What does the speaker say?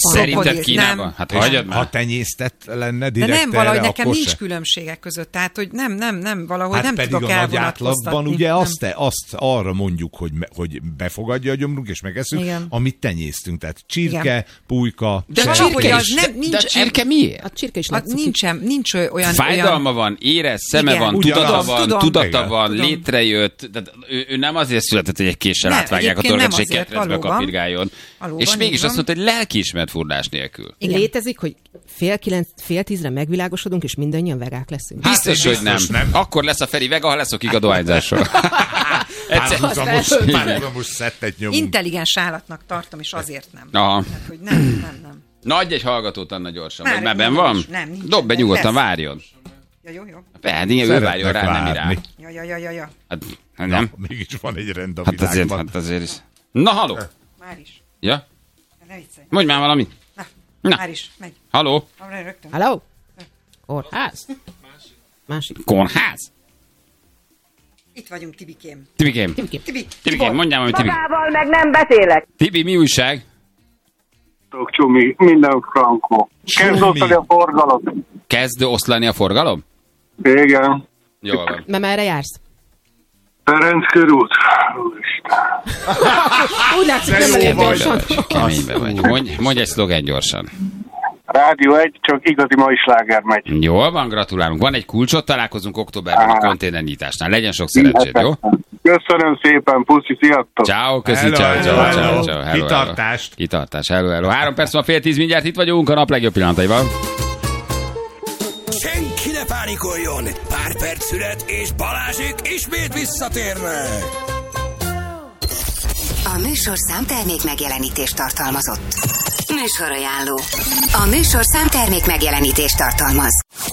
Szerinted Kínában? Hát hagyjad már. Ha tenyésztett lenne direkt de nem, valahogy erre, nekem akkor nincs se. különbségek között, tehát hogy nem valahogy Hát nem pedig tudok a nagy elvonatkoztatni. átlagban ugye azt arra mondjuk, hogy befogadja a gyomrunk és megeszünk, Igen. amit tenyésztünk. Tehát csirke, Igen. pulyka, De sertés. valahogy az nem, nincs... De a csirke miért? A csirke is Hát látszik. nincs olyan... Fájdalma van, érez, szeme Igen. van, Ugyanaz. tudata Igen. van, Tudom. létrejött. Tehát ő nem azért született, hogy egy késsel Nem, átvágják a egyébként torkát, és egy nem azért, ketrecbe valóban. kapirgáljon. Valóban, És mégis így azt van. mondta, hogy lelkiismert furdás nélkül. Igen. Létezik, hogy 8:30-9-10-re megvilágosodunk, és mindannyian vegák leszünk. Biztos, hogy nem. biztos nem. Akkor lesz a Feri vega, ha leszokik a dohányzásról. Párhuzamos szettet nyomunk. Intelligens állatnak tartom, és azért nem. Aha. Tehát, hogy nem. Na, adj egy hallgatót, Anna, gyorsan. Már Vagy már nincs, benn van? nem, nincs. Dob be nyugodtan, Lesz. várjon. Ja, jó. Pedig ő Szeretnek várjon rá, nem irá. várni. Ja. Hát nem? Mégis van egy rend a Hát azért, világban. hát azért is. Na, haló. Már is. Ja? Ne viccelj. Mondj már valamit. Na. Már is. Megy. Haló? Rögtön. Hello? Kórház? Másik. Kórház? Itt vagyunk, Tibikém. Tibikém. Tibikém, mondjál valamit, Tibi. Magával meg nem beszélek. Tibi, mi újság? Csumi, minden frankó. Kezd osztani a forgalom. Kezd oszlani a forgalom? Igen. Jól van. Mert merre jársz? Ferenc körút. Úristen. Úgy látszik, nem elég gyorsan. Keménybe vagy. Mondj egy szlogán gyorsan. Rádió 1, csak igazi mai sláger megy. Jól van, gratulálunk. Van egy kulcsot, találkozunk októberben a konténernyitásnál. Legyen sok szerencsét, jó? Köszönöm szépen, puszi, sziasztok! Ciao, köszi, Hello, hello. ciao. Hello, Kitartást. Kitartás, hello. 3 perc van, 9:30, mindjárt itt vagyunk a nap legjobb pillanataival. Senki ne pánikoljon! Pár perc szület, és Balázsék ismét visszatérnek! A műsorszám termék megjelenítést tartalmazott. Műsorajánló. A műsorszám termék megjelenítést tartalmaz.